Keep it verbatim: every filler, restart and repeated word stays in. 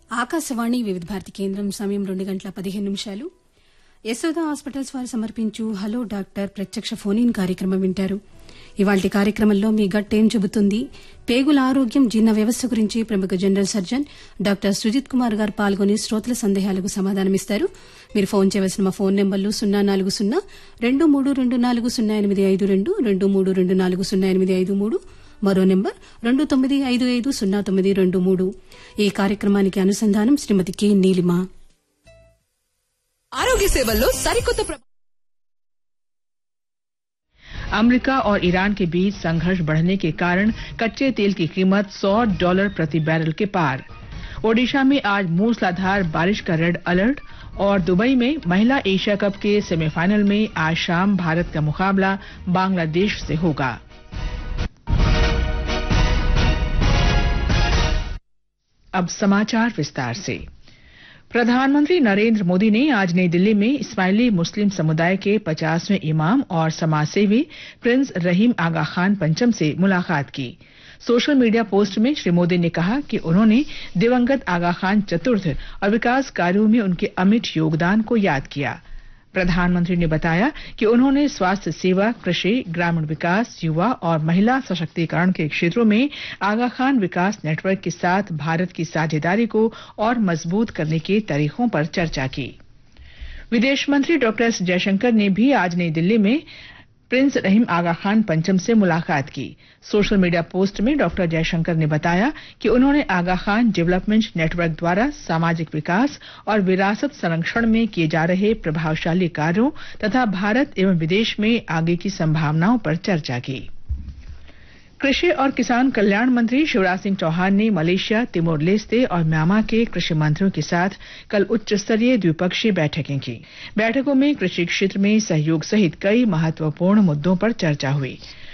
ఆకాశవాణి వివిధ భారతి కేంద్రం సమయం రెండు గంటల పదిహేను నిమిషాలు. యశోద హాస్పిటల్స్ వారు సమర్పించు హలో డాక్టర్ ప్రత్యక్ష ఫోన్ ఇన్ కార్యక్రమం వింటారు. ఇవాల్టి కార్యక్రమంలో మీ గట్ ఏం చెబుతుంది, పేగుల ఆరోగ్యం, జీర్ణ వ్యవస్థ గురించి ప్రముఖ general surgeon doctor Sujith Kumar గారు పాల్గొని శ్రోతల సందేహాలకు సమాధానమిస్తారు. మీరు ఫోన్ చేయవలసిన మా ఫోన్ నెంబర్లు సున్నా నాలుగు సున్నా రెండు మూడు రెండు నాలుగు సున్నా ఎనిమిది ఐదు రెండు రెండు మూడు రెండు నాలుగు సున్నా ఎనిమిది ఐదు మూడు మరో నెంబర్ రెండు తొమ్మిది ఐదు ఐదు సున్నా తొమ్మిది రెండు మూడు. ఈ కార్యక్రమానికి అనుసంధానం శ్రీమతి కె నీలిమ. ఆరోగ్య సేవల్లో సరికొత్త अमेरिका और ईरान के बीच संघर्ष बढ़ने के कारण कच्चे तेल की कीमत सौ डॉलर प्रति बैरल के पार. ओडिशा में आज मूसलाधार बारिश का रेड अलर्ट और दुबई में महिला एशिया कप के सेमीफाइनल में आज शाम भारत का मुकाबला बांग्लादेश से होगा. अब समाचार विस्तार से. प्रधानमंत्री नरेंद्र मोदी ने आज नई दिल्ली में इस्माइली मुस्लिम समुदाय के पचासवें इमाम और समाजसेवी प्रिंस रहीम आगा खान पंचम से मुलाकात की. सोशल मीडिया पोस्ट में श्री मोदी ने कहा कि उन्होंने दिवंगत आगा खान चतुर्थ और विकास कार्यों में उनके अमिट योगदान को याद किया. प्रधानमंत्री ने बताया कि उन्होंने स्वास्थ्य सेवा, कृषि, ग्रामीण विकास, युवा और महिला सशक्तिकरण के क्षेत्रों में आगा खान विकास नेटवर्क के साथ भारत की साझेदारी को और मजबूत करने के तरीकों पर चर्चा की. विदेश मंत्री डॉक्टर एस जयशंकर ने भी आज नई दिल्ली में प्रिंस रहीम आगा खान पंचम से मुलाकात की. सोशल मीडिया पोस्ट में डॉक्टर जयशंकर ने बताया कि उन्होंने आगा खान डेवलपमेंट नेटवर्क द्वारा सामाजिक विकास और विरासत संरक्षण में किए जा रहे प्रभावशाली कार्यों तथा भारत एवं विदेश में आगे की संभावनाओं पर चर्चा की. कृषि और किसान कल्याण मंत्री शिवराज सिंह चौहान ने मलेशिया, तिमोर लेस्ते और म्यांमार के कृषि मंत्रियों के साथ कल उच्च स्तरीय द्विपक्षीय बैठकें की. बैठकों में कृषि क्षेत्र में सहयोग सहित कई महत्वपूर्ण मुद्दों पर चर्चा हुई.